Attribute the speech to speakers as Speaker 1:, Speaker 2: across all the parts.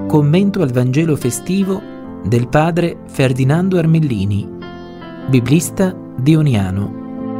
Speaker 1: Commento al Vangelo festivo del padre Ferdinando Armellini, biblista dioniano.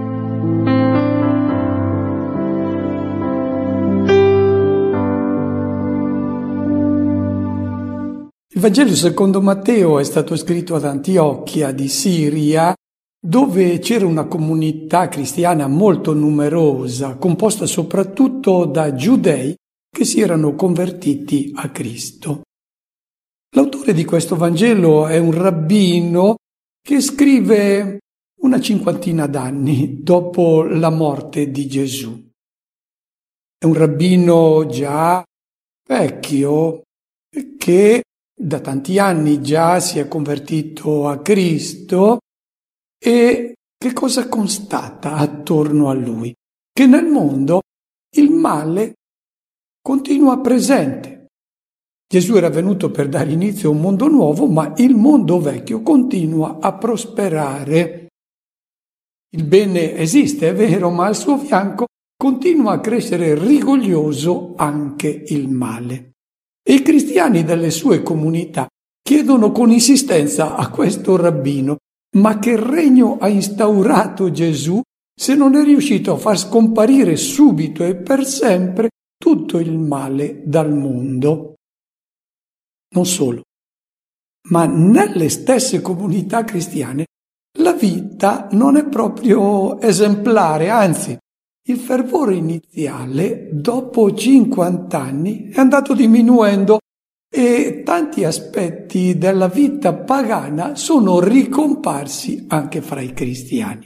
Speaker 2: Il Vangelo secondo Matteo è stato scritto ad Antiochia di Siria, dove c'era una comunità cristiana molto numerosa, composta soprattutto da giudei che si erano convertiti a Cristo. L'autore di questo Vangelo è un rabbino che scrive una cinquantina d'anni dopo la morte di Gesù. È un rabbino già vecchio che da tanti anni già si è convertito a Cristo e che cosa constata attorno a lui? Che nel mondo il male continua presente. Gesù era venuto per dare inizio a un mondo nuovo, ma il mondo vecchio continua a prosperare. Il bene esiste, è vero, ma al suo fianco continua a crescere rigoglioso anche il male. E i cristiani delle sue comunità chiedono con insistenza a questo rabbino: ma che regno ha instaurato Gesù se non è riuscito a far scomparire subito e per sempre tutto il male dal mondo? Non solo, ma nelle stesse comunità cristiane la vita non è proprio esemplare, anzi, il fervore iniziale, dopo 50 anni, è andato diminuendo e tanti aspetti della vita pagana sono ricomparsi anche fra i cristiani.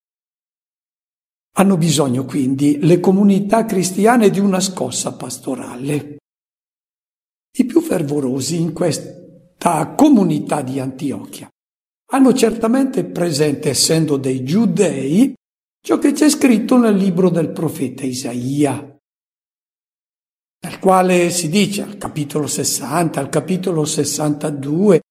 Speaker 2: Hanno bisogno quindi le comunità cristiane di una scossa pastorale. I più fervorosi in questa comunità di Antiochia hanno certamente presente, essendo dei giudei, ciò che c'è scritto nel libro del profeta Isaia, nel quale si dice al capitolo 60, al capitolo 62,